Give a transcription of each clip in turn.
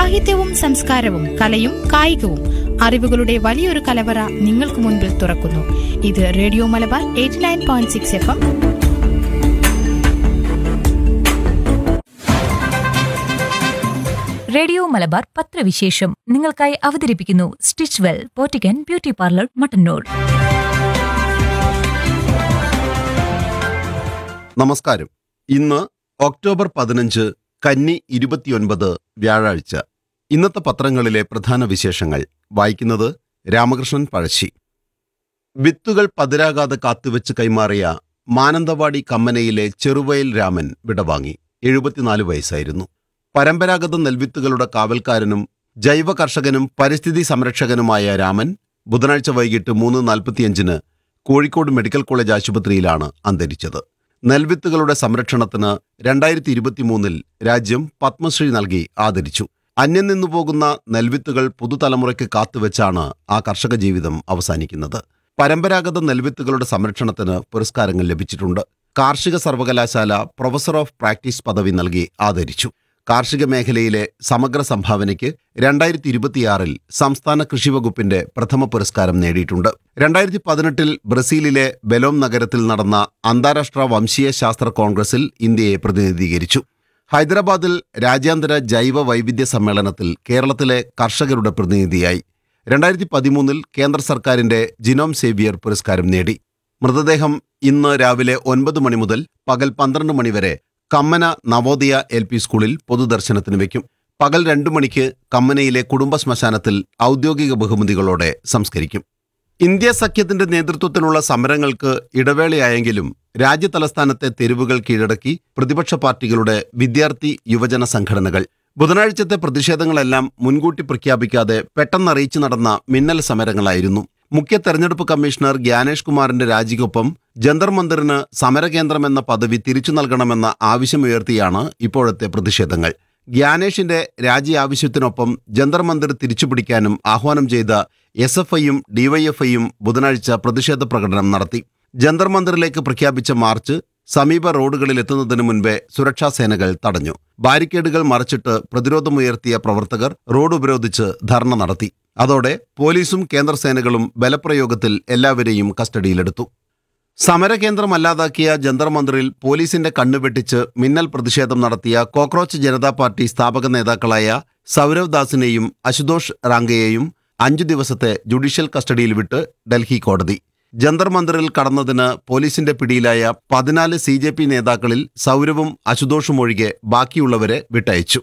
സാഹിത്യവും സംസ്കാരവും കലയും കായികവും അറിവുകളുടെ വലിയൊരു കലവറ നിങ്ങൾക്ക് മുൻപിൽ തുറക്കുന്നു. ഇത് radio Malabar 89.6 FM. Radio Malabar പത്രവിശേഷം നിങ്ങൾക്കായി അവതരിപ്പിക്കുന്നു stitch well പോറ്റിക്കൻ beauty parlour Mattannur. നമസ്കാരം. ഇന്ന് ഒക്ടോബർ 15, കന്നി 29 വ്യാഴാഴ്ച. ഇന്നത്തെ പത്രങ്ങളിലെ പ്രധാന വിശേഷങ്ങൾ വായിക്കുന്നത് രാമകൃഷ്ണൻ പഴശ്ശി. വിത്തുകൾ പതിരാകാതെ കാത്തുവെച്ച് കൈമാറിയ മാനന്തവാടി കമ്മനയിലെ ചെറുവയൽ രാമൻ വിടവാങ്ങി. 74 വയസ്സായിരുന്നു. പരമ്പരാഗത നെൽവിത്തുകളുടെ കാവൽക്കാരനും ജൈവ കർഷകനും പരിസ്ഥിതി സംരക്ഷകനുമായ രാമൻ ബുധനാഴ്ച വൈകിട്ട് 3:45 കോഴിക്കോട് മെഡിക്കൽ കോളേജ് ആശുപത്രിയിലാണ് അന്തരിച്ചത്. നെൽവിത്തുകളുടെ സംരക്ഷണത്തിന് 2023 രാജ്യം പത്മശ്രീ നൽകി ആദരിച്ചു. അന്യം നിന്നുപോകുന്ന നെൽവിത്തുകൾ പുതുതലമുറയ്ക്ക് കാത്തുവെച്ചാണ് ആ കർഷക ജീവിതം അവസാനിക്കുന്നത്. പരമ്പരാഗത നെൽവിത്തുകളുടെ സംരക്ഷണത്തിന് പുരസ്കാരങ്ങൾ ലഭിച്ചിട്ടുണ്ട്. കാർഷിക സർവകലാശാല പ്രൊഫസർ ഓഫ് പ്രാക്ടീസ് പദവി നൽകി ആദരിച്ചു. കാർഷിക മേഖലയിലെ സമഗ്ര സംഭാവനയ്ക്ക് 2026 സംസ്ഥാന കൃഷി വകുപ്പിന്റെ പ്രഥമ പുരസ്കാരം നേടിയിട്ടുണ്ട്. 2018 ബ്രസീലിലെ ബെലോം നഗരത്തിൽ നടന്ന അന്താരാഷ്ട്ര വംശീയ ശാസ്ത്ര കോൺഗ്രസിൽ ഇന്ത്യയെ പ്രതിനിധീകരിച്ചു. ഹൈദരാബാദിൽ രാജ്യാന്തര ജൈവ വൈവിധ്യ സമ്മേളനത്തിൽ കേരളത്തിലെ കർഷകരുടെ പ്രതിനിധിയായി. 2013 കേന്ദ്ര സർക്കാരിന്റെ ജിനോം സേവിയർ പുരസ്കാരം നേടി. മൃതദേഹം ഇന്ന് രാവിലെ 9 മണി മുതൽ പകൽ 12 മണി വരെ കമ്മന നവോദയ LP സ്കൂളിൽ പൊതുദർശനത്തിന് വയ്ക്കും. പകൽ 2 മണിക്ക് കമ്മനയിലെ കുടുംബ ശ്മശാനത്തിൽ ഔദ്യോഗിക ബഹുമതികളോടെ സംസ്കരിക്കും. ഇന്ത്യ സഖ്യത്തിന്റെ നേതൃത്വത്തിലുള്ള സമരങ്ങൾക്ക് ഇടവേളയായെങ്കിലും രാജ്യതലസ്ഥാനത്തെ തെരുവുകൾ കീഴടക്കി പ്രതിപക്ഷ പാർട്ടികളുടെ വിദ്യാർത്ഥി യുവജന സംഘടനകൾ. ബുധനാഴ്ചത്തെ പ്രതിഷേധങ്ങളെല്ലാം മുൻകൂട്ടി പ്രഖ്യാപിക്കാതെ പെട്ടെന്നറിയിച്ചു നടന്ന മിന്നൽ സമരങ്ങളായിരുന്നു. മുഖ്യ തെരഞ്ഞെടുപ്പ് കമ്മീഷണർ ഗ്യാനേഷ് കുമാറിന്റെ രാജിക്കൊപ്പം ജന്തർ മന്ദിറിന് സമരകേന്ദ്രമെന്ന പദവി തിരിച്ചു നൽകണമെന്ന ആവശ്യമുയർത്തിയാണ് ഇപ്പോഴത്തെ പ്രതിഷേധങ്ങൾ. ഗ്യാനേഷിന്റെ രാജി ആവശ്യത്തിനൊപ്പം ജന്തർ മന്ദിർ തിരിച്ചുപിടിക്കാനും ആഹ്വാനം ചെയ്ത SFIയും DYFIയും ബുധനാഴ്ച പ്രതിഷേധ പ്രകടനം നടത്തി. ജന്തർ മന്ദിറിലേക്ക് പ്രഖ്യാപിച്ച മാർച്ച് സമീപ റോഡുകളിൽ എത്തുന്നതിന് മുൻപേ സുരക്ഷാ സേനകൾ തടഞ്ഞു. ബാരിക്കേഡുകൾ മറച്ചിട്ട് പ്രതിരോധമുയർത്തിയ പ്രവർത്തകർ റോഡ് ഉപരോധിച്ച് ധർണ നടത്തി. അതോടെ പോലീസും കേന്ദ്രസേനകളും ബലപ്രയോഗത്തിൽ എല്ലാവരെയും കസ്റ്റഡിയിലെടുത്തു. സമരകേന്ദ്രമല്ലാതാക്കിയ ജന്തർ മന്ദിറിൽ പോലീസിന്റെ കണ്ണുവെട്ടിച്ച് മിന്നൽ പ്രതിഷേധം നടത്തിയ കോക്രോച്ച് ജനതാ പാർട്ടി സ്ഥാപക നേതാക്കളായ സൗരവ് ദാസിനെയും അശുതോഷ് റാങ്കയെയും 5 ദിവസത്തെ ജുഡീഷ്യൽ കസ്റ്റഡിയിൽ വിട്ട് ഡൽഹി കോടതി. ജന്തർ മന്ദിറിൽ കടന്നതിന് പോലീസിന്റെ പിടിയിലായ 14 CJP നേതാക്കളിൽ സൗരവും അശുതോഷും ഒഴികെ ബാക്കിയുള്ളവരെ വിട്ടയച്ചു.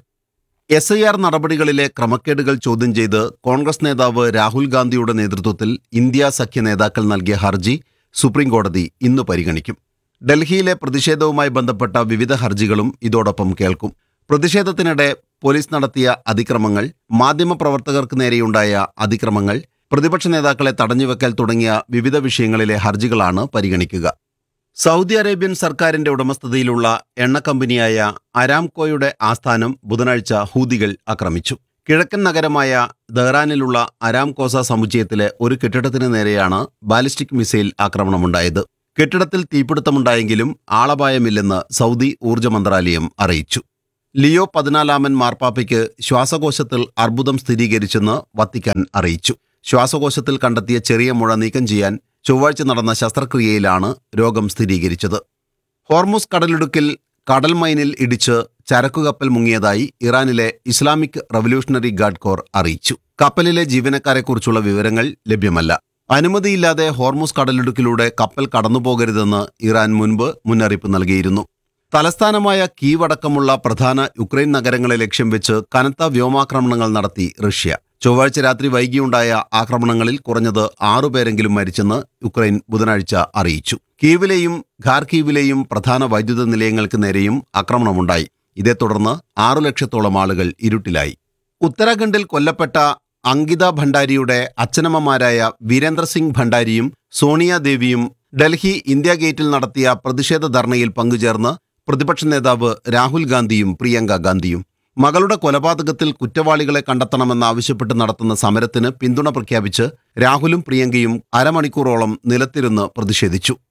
SIR നടപടികളിലെ ക്രമക്കേടുകൾ ചോദ്യം ചെയ്ത് കോൺഗ്രസ് നേതാവ് രാഹുൽ ഗാന്ധിയുടെ നേതൃത്വത്തിൽ ഇന്ത്യ സഖ്യ നേതാക്കൾ നൽകിയ ഹർജി സുപ്രീം കോടതി ഇന്ന് പരിഗണിക്കും. ഡൽഹിയിലെ പ്രതിഷേധവുമായി ബന്ധപ്പെട്ട വിവിധ ഹർജികളും ഇതോടൊപ്പം കേൾക്കും. പ്രതിഷേധത്തിനിടെ പോലീസ് നടത്തിയ അതിക്രമങ്ങൾ, മാധ്യമപ്രവർത്തകർക്ക് നേരെയുണ്ടായ അതിക്രമങ്ങൾ, പ്രതിപക്ഷ നേതാക്കളെ തടഞ്ഞുവെക്കൽ തുടങ്ങിയ വിവിധ വിഷയങ്ങളിലെ ഹർജികളാണ് പരിഗണിക്കുക. സൗദി അറേബ്യൻ സർക്കാരിന്റെ ഉടമസ്ഥതയിലുള്ള എണ്ണക്കമ്പനിയായ അരാംകോയുടെ ആസ്ഥാനം ബുധനാഴ്ച ഹൂതികൾ ആക്രമിച്ചു. കിഴക്കൻ നഗരമായ ദഹ്റാനിലുള്ള അരാംകോസ സമുച്ചയത്തിലെ ഒരു കെട്ടിടത്തിന് നേരെയാണ് ബാലിസ്റ്റിക് മിസൈൽ ആക്രമണമുണ്ടായത്. കെട്ടിടത്തിൽ തീപിടുത്തമുണ്ടായെങ്കിലും ആളപായമില്ലെന്ന് സൗദി ഊർജ്ജ മന്ത്രാലയം അറിയിച്ചു. ലിയോ 14 മാർപ്പാപ്പയ്ക്ക് ശ്വാസകോശത്തിൽ അർബുദം സ്ഥിരീകരിച്ചെന്ന് വത്തിക്കാൻ അറിയിച്ചു. ശ്വാസകോശത്തിൽ കണ്ടെത്തിയ ചെറിയ മുഴ നീക്കം ചെയ്യാൻ ചൊവ്വാഴ്ച നടന്ന ശസ്ത്രക്രിയയിലാണ് രോഗം സ്ഥിരീകരിച്ചത്. ഹോർമുസ് കടലിടുക്കിൽ കടൽ മൈനിൽ ഇടിച്ച് ചരക്കുകപ്പൽ മുങ്ങിയതായി ഇറാനിലെ ഇസ്ലാമിക് റവല്യൂഷണറി ഗാർഡ് കോർ അറിയിച്ചു. കപ്പലിലെ ജീവനക്കാരെക്കുറിച്ചുള്ള വിവരങ്ങൾ ലഭ്യമല്ല. അനുമതിയില്ലാതെ ഹോർമുസ് കടലിടുക്കിലൂടെ കപ്പൽ കടന്നുപോകരുതെന്ന് ഇറാൻ മുൻപ് മുന്നറിയിപ്പ് നൽകിയിരുന്നു. തലസ്ഥാനമായ കീവ് അടക്കമുള്ള പ്രധാന യുക്രൈൻ നഗരങ്ങളെ ലക്ഷ്യം വെച്ച് കനത്ത വ്യോമാക്രമണങ്ങൾ നടത്തി റഷ്യ. ചൊവ്വാഴ്ച രാത്രി വൈകിയുണ്ടായ ആക്രമണങ്ങളിൽ കുറഞ്ഞത് 6 പേരെങ്കിലും മരിച്ചെന്ന് യുക്രൈൻ ബുധനാഴ്ച അറിയിച്ചു. കീവിലെയും ഖാർക്കീവിലെയും പ്രധാന വൈദ്യുത നിലയങ്ങൾക്ക് നേരെയും ആക്രമണമുണ്ടായി. ഇതേ തുടർന്ന് 6 ലക്ഷത്തോളം ആളുകൾ ഇരുട്ടിലായി. ഉത്തരാഖണ്ഡിൽ കൊല്ലപ്പെട്ട അങ്കിത ഭണ്ഡാരിയുടെ അച്ഛനമ്മമാരായ വീരേന്ദ്ര സിംഗ് ഭണ്ഡാരിയും സോണിയ ദേവിയും ഡൽഹി ഇന്ത്യ ഗേറ്റിൽ നടത്തിയ പ്രതിഷേധ ധർണയിൽ പങ്കുചേർന്ന് പ്രതിപക്ഷ നേതാവ് രാഹുൽ ഗാന്ധിയും പ്രിയങ്ക ഗാന്ധിയും. മകളുടെ കൊലപാതകത്തിൽ കുറ്റവാളികളെ കണ്ടെത്തണമെന്നാവശ്യപ്പെട്ട് നടത്തുന്ന സമരത്തിന് പിന്തുണ പ്രഖ്യാപിച്ച് രാഹുലും പ്രിയങ്കയും അരമണിക്കൂറോളം നിലത്തിരുന്ന് പ്രതിഷേധിച്ചു.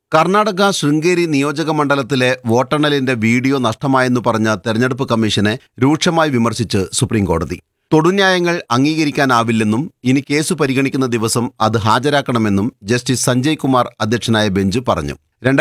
കർണാടക ശൃംഗേരി നിയോജക മണ്ഡലത്തിലെ വോട്ടെണ്ണലിന്റെ വീഡിയോ നഷ്ടമായെന്നു പറഞ്ഞ തെരഞ്ഞെടുപ്പ് കമ്മീഷനെ രൂക്ഷമായി വിമർശിച്ച് സുപ്രീംകോടതി. തൊടുന്യായങ്ങൾ അംഗീകരിക്കാനാവില്ലെന്നും ഇനി കേസ് പരിഗണിക്കുന്ന ദിവസം അത് ഹാജരാക്കണമെന്നും ജസ്റ്റിസ് സഞ്ജയ് കുമാർ അധ്യക്ഷനായ ബെഞ്ച് പറഞ്ഞു.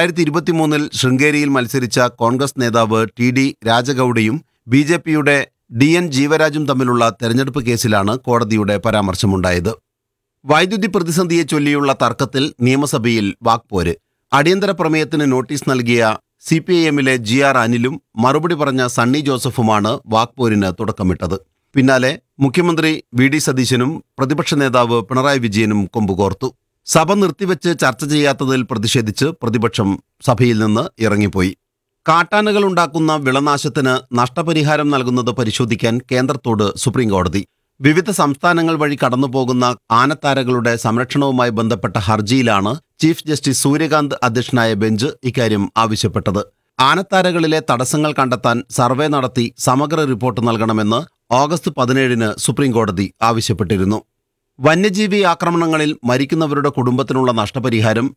2023 ശൃംഗേരിയിൽ മത്സരിച്ച കോൺഗ്രസ് നേതാവ് TD രാജഗൌഡയും BJPയുടെ DN ജീവരാജും തമ്മിലുള്ള തെരഞ്ഞെടുപ്പ് കേസിലാണ് കോടതിയുടെ പരാമർശമുണ്ടായത്. വൈദ്യുതി പ്രതിസന്ധിയെ ചൊല്ലിയുള്ള തർക്കത്തിൽ നിയമസഭയിൽ വാക്പോര്. അടിയന്തര പ്രമേയത്തിന് നോട്ടീസ് നൽകിയ CPIMലെ GR അനിലും മറുപടി പറഞ്ഞ സണ്ണി ജോസഫുമാണ് വാക്പോരിന് തുടക്കമിട്ടത്. പിന്നാലെ മുഖ്യമന്ത്രി VD സതീശനും പ്രതിപക്ഷ നേതാവ് പിണറായി വിജയനും കൊമ്പുകോർത്തു. സഭ നിർത്തിവെച്ച് ചർച്ച ചെയ്യാത്തതിൽ പ്രതിഷേധിച്ച് പ്രതിപക്ഷം സഭയിൽ നിന്ന് ഇറങ്ങിപ്പോയി. കാട്ടാനകൾ ഉണ്ടാക്കുന്ന വിളനാശത്തിന് നഷ്ടപരിഹാരം നൽകുന്നത് പരിശോധിക്കാൻ കേന്ദ്രത്തോട് സുപ്രീംകോടതി. വിവിധ സംസ്ഥാനങ്ങൾ വഴി കടന്നുപോകുന്ന ആനത്താരകളുടെ സംരക്ഷണവുമായി ബന്ധപ്പെട്ട ഹർജിയിലാണ് ചീഫ് ജസ്റ്റിസ് സൂര്യകാന്ത് അധ്യക്ഷനായ ബെഞ്ച് ഇക്കാര്യം ആവശ്യപ്പെട്ടത്. ആനത്താരകളിലെ തടസ്സങ്ങൾ കണ്ടെത്താൻ സർവേ നടത്തി സമഗ്ര റിപ്പോർട്ട് നൽകണമെന്ന് ഓഗസ്റ്റ് 17 സുപ്രീംകോടതി ആവശ്യപ്പെട്ടിരുന്നു. വന്യജീവി ആക്രമണങ്ങളിൽ മരിക്കുന്നവരുടെ കുടുംബത്തിനുള്ള നഷ്ടപരിഹാരം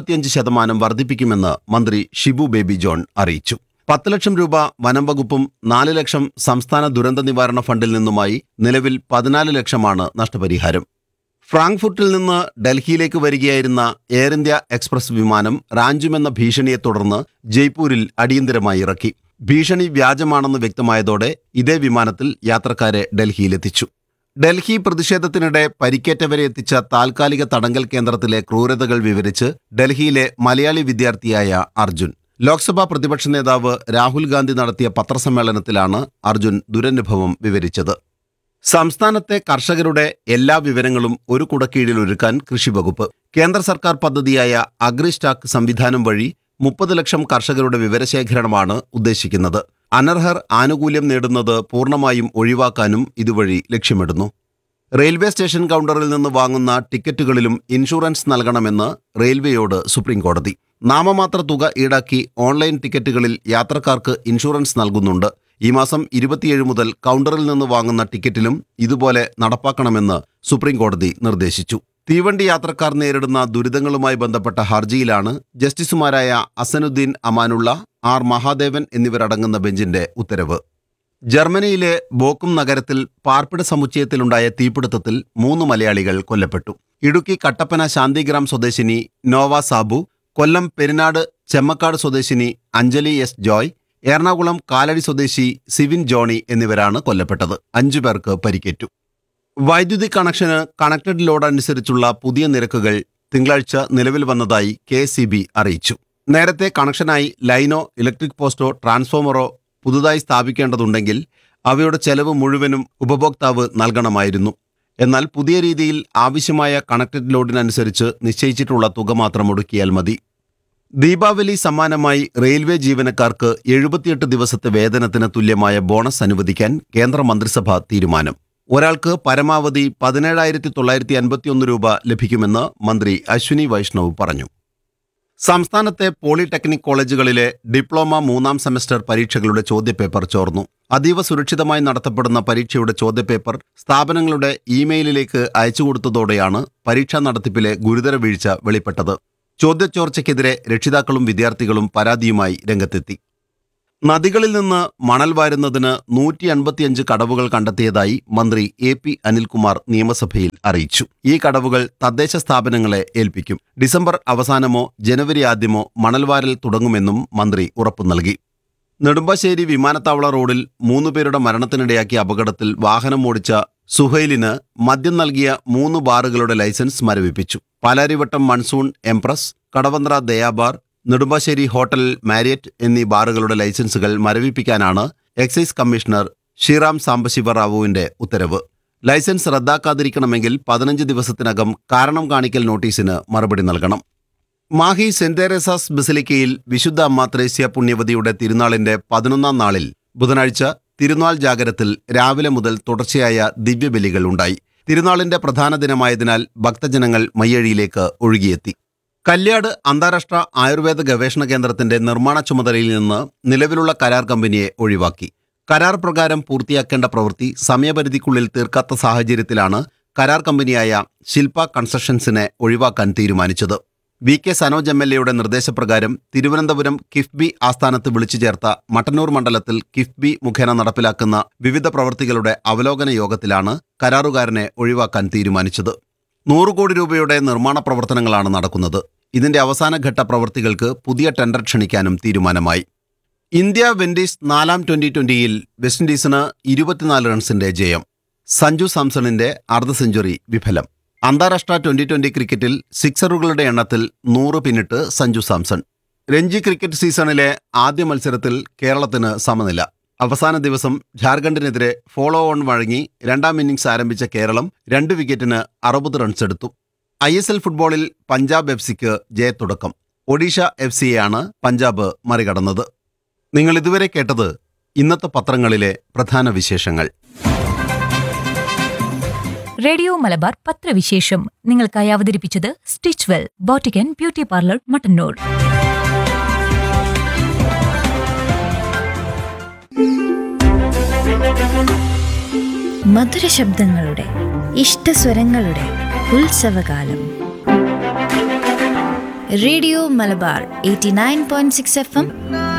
25% വർദ്ധിപ്പിക്കുമെന്ന് മന്ത്രി ഷിബു ബേബി ജോൺ അറിയിച്ചു. 10 ലക്ഷം രൂപ വനം വകുപ്പും 4 ലക്ഷം സംസ്ഥാന ദുരന്ത നിവാരണ ഫണ്ടിൽ നിന്നുമായി നിലവിൽ 14 ലക്ഷമാണ് നഷ്ടപരിഹാരം. ഫ്രാങ്ക്ഫർട്ടിൽ നിന്ന് ഡൽഹിയിലേക്ക് വരികയായിരുന്ന എയർ ഇന്ത്യ എക്സ്പ്രസ് വിമാനം റാഞ്ചുമെന്ന ഭീഷണിയെ തുടർന്ന് ജയ്പൂരിൽ അടിയന്തരമായി ഇറക്കി. ഭീഷണി വ്യാജമാണെന്ന് വ്യക്തമായതോടെ ഇതേ വിമാനത്തിൽ യാത്രക്കാരെ ഡൽഹിയിലെത്തിച്ചു. ഡൽഹി പ്രതിഷേധത്തിനിടെ പരിക്കേറ്റവരെ എത്തിച്ച താൽക്കാലിക തടങ്കൽ കേന്ദ്രത്തിലെ ക്രൂരതകൾ വിവരിച്ച് ഡൽഹിയിലെ മലയാളി വിദ്യാർത്ഥിയായ അർജുൻ. ലോക്സഭാ പ്രതിപക്ഷ നേതാവ് രാഹുൽ ഗാന്ധി നടത്തിയ പത്രസമ്മേളനത്തിലാണ് അർജുൻ ദുരനുഭവം വിവരിച്ചത്. സംസ്ഥാനത്തെ കർഷകരുടെ എല്ലാ വിവരങ്ങളും ഒരു കുടക്കീഴിൽ ഒരുക്കാൻ കൃഷിവകുപ്പ്. കേന്ദ്ര സർക്കാർ പദ്ധതിയായ അഗ്രിസ്റ്റാക്ക് സംവിധാനം വഴി 30 ലക്ഷം കർഷകരുടെ വിവരശേഖരണമാണ് ഉദ്ദേശിക്കുന്നത്. അനർഹർ ആനുകൂല്യം നേടുന്നത് പൂർണ്ണമായും ഒഴിവാക്കാനും ഇതുവഴി ലക്ഷ്യമിടുന്നു. റെയിൽവേ സ്റ്റേഷൻ കൗണ്ടറിൽ നിന്ന് വാങ്ങുന്ന ടിക്കറ്റുകളിലും ഇൻഷുറൻസ് നൽകണമെന്ന് റെയിൽവേയോട് സുപ്രീംകോടതി. നാമമാത്ര തുക ഈടാക്കി ഓൺലൈൻ ടിക്കറ്റുകളിൽ യാത്രക്കാർക്ക് ഇൻഷുറൻസ് നൽകുന്നുണ്ട്. ഈ മാസം 27 മുതൽ കൗണ്ടറിൽ നിന്ന് വാങ്ങുന്ന ടിക്കറ്റിലും ഇതുപോലെ നടപ്പാക്കണമെന്ന് സുപ്രീംകോടതി നിർദ്ദേശിച്ചു. തീവണ്ടി യാത്രക്കാർ നേരിടുന്ന ദുരിതങ്ങളുമായി ബന്ധപ്പെട്ട ഹർജിയിലാണ് ജസ്റ്റിസുമാരായ അസനുദ്ദീൻ അമാനുള്ള, R മഹാദേവൻ എന്നിവരടങ്ങുന്ന ബെഞ്ചിന്റെ ഉത്തരവ്. ജർമ്മനിയിലെ ബോക്കും നഗരത്തിൽ പാർപ്പിട സമുച്ചയത്തിലുണ്ടായ തീപിടുത്തത്തിൽ 3 മലയാളികൾ കൊല്ലപ്പെട്ടു. ഇടുക്കി കട്ടപ്പന ശാന്തിഗ്രാം സ്വദേശിനി നോവ സാബു, കൊല്ലം പെരിനാട് ചെമ്മക്കാട് സ്വദേശിനി അഞ്ജലി S ജോയ്, എറണാകുളം കാലടി സ്വദേശി സിവിൻ ജോണി എന്നിവരാണ് കൊല്ലപ്പെട്ടത്. 5 പേർക്ക് പരിക്കേറ്റു. വൈദ്യുതി കണക്ഷന് കണക്റ്റഡ് ലോഡ് അനുസരിച്ചുള്ള പുതിയ നിരക്കുകൾ തിങ്കളാഴ്ച നിലവിൽ വന്നതായി KSEB അറിയിച്ചു. നേരത്തെ കണക്ഷനായി ലൈനോ ഇലക്ട്രിക് പോസ്റ്റോ ട്രാൻസ്ഫോമറോ പുതുതായി സ്ഥാപിക്കേണ്ടതുണ്ടെങ്കിൽ അവയുടെ ചെലവ് മുഴുവനും ഉപഭോക്താവ് നൽകണമായിരുന്നു. എന്നാൽ പുതിയ രീതിയിൽ ആവശ്യമായ കണക്റ്റഡ് ലോഡിനനുസരിച്ച് നിശ്ചയിച്ചിട്ടുള്ള തുക മാത്രം ഒടുക്കിയാൽ മതി. ദീപാവലി സമ്മാനമായി റെയിൽവേ ജീവനക്കാർക്ക് 78 ദിവസത്തെ വേതനത്തിന് തുല്യമായ ബോണസ് അനുവദിക്കാൻ കേന്ദ്ര മന്ത്രിസഭ തീരുമാനം. ഒരാൾക്ക് പരമാവധി 17,951 രൂപ ലഭിക്കുമെന്ന് മന്ത്രി അശ്വിനി വൈഷ്ണവ് പറഞ്ഞു. സംസ്ഥാനത്തെ പോളിടെക്നിക് കോളേജുകളിലെ ഡിപ്ലോമ 3ാം സെമസ്റ്റർ പരീക്ഷകളുടെ ചോദ്യപേപ്പർ ചോർന്നു. അതീവ സുരക്ഷിതമായി നടത്തപ്പെടുന്ന പരീക്ഷയുടെ ചോദ്യപേപ്പർ സ്ഥാപനങ്ങളുടെ ഇമെയിലിലേക്ക് അയച്ചുകൊടുത്തതോടെയാണ് പരീക്ഷാ നടത്തിപ്പിലെ ഗുരുതര വീഴ്ച വെളിപ്പെട്ടത്. ചോദ്യച്ചോർച്ചയ്ക്കെതിരെ രക്ഷിതാക്കളും വിദ്യാർത്ഥികളും പരാതിയുമായി രംഗത്തെത്തി. നദികളിൽ നിന്ന് മണൽ വാരുന്നതിന് 155 കടവുകൾ കണ്ടെത്തിയതായി മന്ത്രി AP അനിൽകുമാർ നിയമസഭയിൽ അറിയിച്ചു. ഈ കടവുകൾ തദ്ദേശ സ്ഥാപനങ്ങളെ ഏൽപ്പിക്കും. ഡിസംബർ അവസാനമോ ജനുവരി ആദ്യമോ മണൽവാരൽ തുടങ്ങുമെന്നും മന്ത്രി ഉറപ്പു നൽകി. നെടുമ്പാശ്ശേരി വിമാനത്താവള റോഡിൽ 3 പേരുടെ മരണത്തിനിടയാക്കിയ അപകടത്തിൽ വാഹനമോടിച്ച സുഹൈലിന് മദ്യം നൽകിയ 3 ബാറുകളുടെ licence മരവിപ്പിച്ചു. Palarivattom monsoon empress, Kadavanthra ദയാബാർ, Nedumbassery hotel Marriott എന്നീ ബാറുകളുടെ ലൈസൻസുകൾ മരവിപ്പിക്കാനാണ് എക്സൈസ് കമ്മീഷണർ ശ്രീറാം സാംബശിവറാവുവിന്റെ ഉത്തരവ്. ലൈസൻസ് റദ്ദാക്കാതിരിക്കണമെങ്കിൽ 15 ദിവസത്തിനകം കാരണം കാണിക്കൽ നോട്ടീസിന് മറുപടി നൽകണം. മാഹി സെന്റ് തെരേസാസ് ബസിലിക്കയിൽ വിശുദ്ധ അമ്മ ത്രേസ്യ പുണ്യവതിയുടെ തിരുനാളിന്റെ 11ാം നാളിൽ ബുധനാഴ്ച തിരുനാൾ ജാഗരത്തിൽ രാവിലെ മുതൽ തുടർച്ചയായ ദിവ്യബലികൾ ഉണ്ടായി. തിരുനാളിന്റെ പ്രധാന ദിനമായതിനാൽ ഭക്തജനങ്ങൾ മയ്യഴിയിലേക്ക് ഒഴുകിയെത്തി. കല്യാട് അന്താരാഷ്ട്ര ആയുർവേദ ഗവേഷണ കേന്ദ്രത്തിന്റെ നിർമ്മാണ ചുമതലയിൽ നിന്ന് നിലവിലുള്ള കരാർ കമ്പനിയെ ഒഴിവാക്കി. കരാർ പ്രകാരം പൂർത്തിയാക്കേണ്ട പ്രവൃത്തി സമയപരിധിക്കുള്ളിൽ തീർക്കാത്ത സാഹചര്യത്തിലാണ് കരാർ കമ്പനിയായ ശില്പ കൺസ്ട്രക്ഷൻസിനെ ഒഴിവാക്കാൻ തീരുമാനിച്ചത്. വി.കെ. സനോജ് എം.എൽ.എയുടെ നിർദ്ദേശപ്രകാരം തിരുവനന്തപുരം കിഫ്ബി ആസ്ഥാനത്ത് വിളിച്ചു ചേർത്ത മട്ടന്നൂർ മണ്ഡലത്തിൽ കിഫ്ബി മുഖേന നടപ്പിലാക്കുന്ന വിവിധ പ്രവൃത്തികളുടെ അവലോകന യോഗത്തിലാണ് കരാറുകാരനെ ഒഴിവാക്കാൻ തീരുമാനിച്ചത്. 100 കോടി രൂപയുടെ നിർമ്മാണ പ്രവർത്തനങ്ങളാണ് നടക്കുന്നത്. ഇതിന്റെ അവസാനഘട്ട പ്രവൃത്തികൾക്ക് പുതിയ ടെൻഡർ ക്ഷണിക്കാനും തീരുമാനമായി. ഇന്ത്യ വെൻഡീസ് 4ാം ട്വന്റി-20യിൽ വെസ്റ്റ് ഇൻഡീസിന് 24 റൺസിന്റെ ജയം. സഞ്ജു സാംസണിന്റെ അർദ്ധ സെഞ്ചുറി വിഫലം. അന്താരാഷ്ട്ര ട്വന്റി ക്രിക്കറ്റിൽ സിക്സറുകളുടെ എണ്ണത്തിൽ 100 പിന്നിട്ട് സഞ്ജു സാംസൺ. രഞ്ജി ക്രിക്കറ്റ് സീസണിലെ ആദ്യ മത്സരത്തിൽ കേരളത്തിന് സമനില. അവസാന ദിവസം ഝാർഖണ്ഡിനെതിരെ ഫോളോ ഓൺ വഴങ്ങി 2ാം ഇന്നിംഗ്സ് ആരംഭിച്ച കേരളം 2 വിക്കറ്റിന് 60 റൺസ് എടുത്തു. ISL ഫുട്ബോളിൽ പഞ്ചാബ് FC-ക്ക് ജയത്തുടക്കം. ഒഡീഷ FC-യെയാണ് പഞ്ചാബ് മറികടന്നത്. നിങ്ങൾ ഇതുവരെ കേട്ടത് ഇന്നത്തെ പത്രങ്ങളിലെ പ്രധാന വിശേഷങ്ങൾ. റേഡിയോ മലബാർ പത്രവിശേഷം നിങ്ങൾക്കായി അവതരിപ്പിച്ചത് stitch well boutique and beauty parlour Mattannur. മധുര ശബ്ദങ്ങളുടെ ഇഷ്ടസ്വരങ്ങളുടെ ഉത്സവകാലം. Radio Malabar 89.6 FM